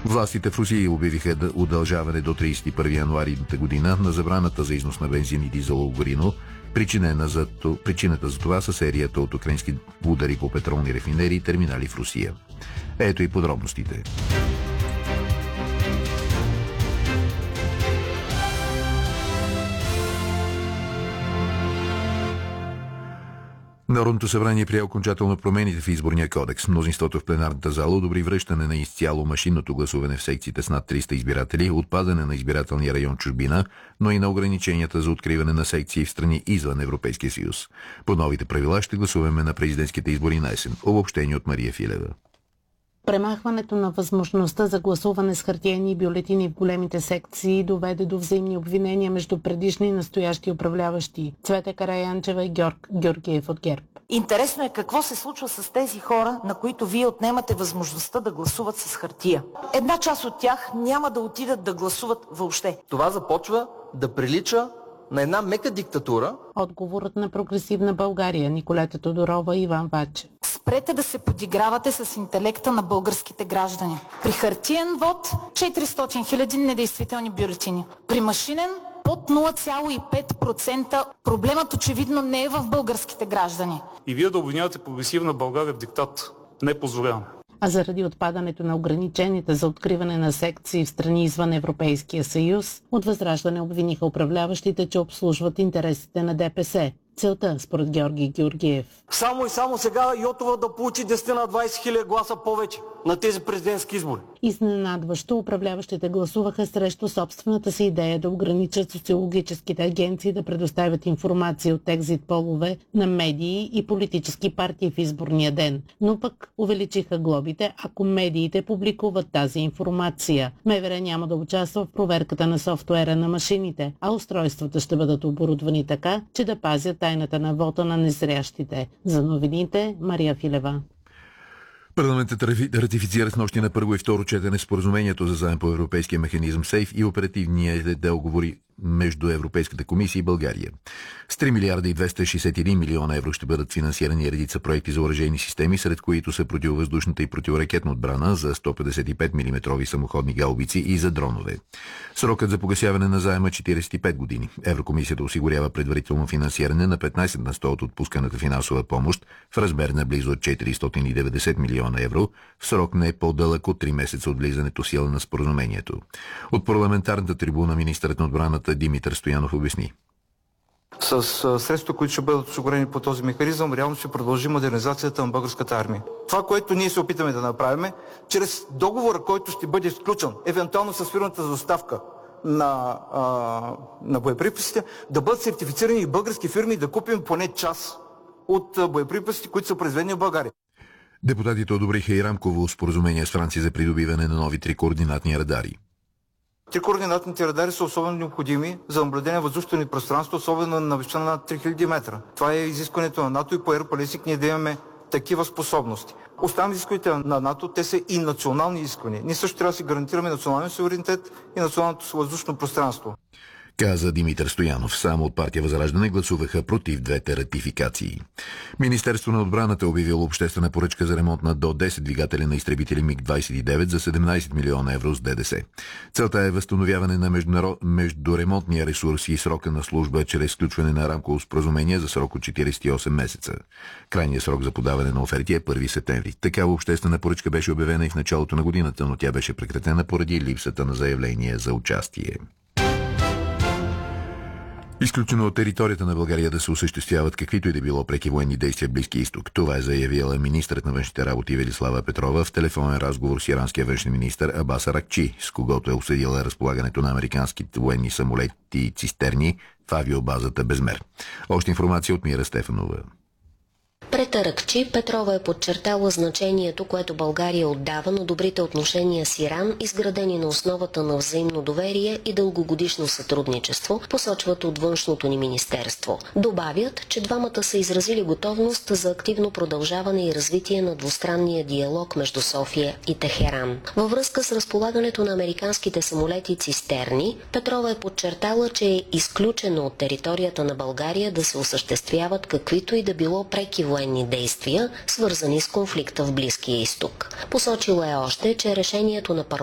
Властите в Русия обявиха удължаване до 31 януари идната година на забраната за износ на бензин и дизелово гориво. Причината за това са серията от украински удари по петролни рафинерии и терминали в Русия. Ето и подробностите. Народното събрание прие окончателно промените в изборния кодекс. Мнозинството в пленарната зала одобри връщане на изцяло машинното гласуване в секциите с над 300 избиратели, отпадане на избирателния район чужбина, но и на ограниченията за откриване на секции в страни извън Европейския съюз. По новите правила ще гласуваме на президентските избори на есен. Обобщение от Мария Филева. Премахването на възможността за гласуване с хартиени бюлетини в големите секции доведе до взаимни обвинения между предишни и настоящи управляващи. Цвета Караянчева и Георг Георгиев от ГЕРБ. Интересно е какво се случва с тези хора, на които вие отнемате възможността да гласуват с хартия. Една част от тях няма да отидат да гласуват въобще. Това започва да прилича на една мека диктатура. Отговорът на Прогресивна България, Николета Тодорова и Иван Вачев. Спрете да се подигравате с интелекта на българските граждани. При хартиен вод 400 хиляди недействителни бюлетини. При машинен под 0,5%. Проблемът очевидно не е в българските граждани. И вие да обвинявате Прогресивна България в диктат. Не позволявам. А заради отпадането на ограниченията за откриване на секции в страни извън Европейския съюз, от Възраждане обвиниха управляващите, че обслужват интересите на ДПС. Целта, според Георги Георгиев. Само сега Йотова да получи 10 на 20 хиляди гласа повече на тези президентски избори. Изненадващо управляващите гласуваха срещу собствената си идея да ограничат социологическите агенции да предоставят информация от екзит полове на медии и политически партии в изборния ден. Но пък увеличиха глобите, ако медиите публикуват тази информация. МВР няма да участва в проверката на софтуера на машините, а устройствата ще бъдат оборудвани така, че да пазят тайната на вота на незрящите. За новините, Мария Филева. Парламентът ратифицира с нощи на първо и второ четене споразумението за заем по Европейския механизъм СЕЙФ и оперативния договори между Европейската комисия и България. С 3 милиарда и 261 милиона евро ще бъдат финансирани редица проекти за оръжейни системи, сред които са противовъздушната и противоракетна отбрана за 155 мм самоходни гаубици и за дронове. Срокът за погасяване на заема 45 години. Еврокомисията осигурява предварително финансиране на 15 на 100 от отпусканата финансова помощ в размер на близо 490 милиона евро в срок не по-дълъг от 3 месеца от влизането в сила на споразумението. От парламентарната трибуна министърът на отбраната Димитър Стоянов обясни. С средства, които ще бъдат осигурени по този механизъм, реално ще продължи модернизацията на българската армия. Това, което ние се опитаме да направим, чрез договора, който ще бъде сключен, евентуално с фирмата за доставка на боеприпасите, да бъдат сертифицирани и български фирми и да купим поне част от боеприпасите, които са произведени в България. Депутатите одобриха и рамково споразумение с Франция за придобиване на нови 3 координатни радари. 3 координатните радари са особено необходими за наблюдение на въздушното ни пространство, особено на височина над 3000 метра. Това е изискването на НАТО и по Европалесик ние да имаме такива способности. Оставам изискването на НАТО, те са и национални изисквания. Ние също трябва да си гарантираме националния суверенитет и националното въздушно пространство. Каза Димитър Стоянов. Само от партия Възраждане гласуваха против двете ратификации. Министерство на отбраната обявило обществена поръчка за ремонт на до 10 двигатели на изтребители МиГ-29 за 17 милиона евро с ДДС. Целта е възстановяване на междуремонтния ресурс и срока на служба чрез сключване на рамково споразумение за срок от 48 месеца. Крайният срок за подаване на оферти е 1 септември. Такава обществена поръчка беше обявена и в началото на годината, но тя беше прекратена поради липсата на заявление за участие. Изключено от територията на България да се осъществяват каквито и да било преки военни действия в Близкия изток. Това е заявила министърът на външните работи Велислава Петрова в телефонен разговор с иранския външен министър Абас Аракчи, с когото е обсъдила разполагането на американските военни самолети и цистерни в авиобазата Безмер. Още информация от Мира Стефанова. Пред Аракчи Петрова е подчертала значението, което България отдава на добрите отношения с Иран, изградени на основата на взаимно доверие и дългогодишно сътрудничество, посочват от външното ни министерство. Добавят, че двамата са изразили готовност за активно продължаване и развитие на двустранния диалог между София и Техеран. Във връзка с разполагането на американските самолети цистерни, Петрова е подчертала, че е изключено от територията на България да се осъществяват каквито и да било преки военни действия, свързани с конфликта в Близкия изток. Посочила е още, че решението на парламента